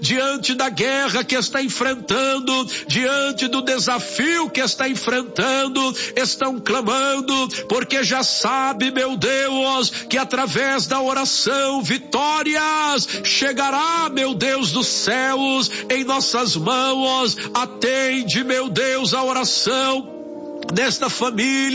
diante da guerra que está enfrentando, diante do desafio que está enfrentando, estão clamando, porque já sabe, meu Deus, que através da oração, vitórias chegará, meu Deus dos céus, em nossas mãos. Atende, meu Deus, a oração desta família.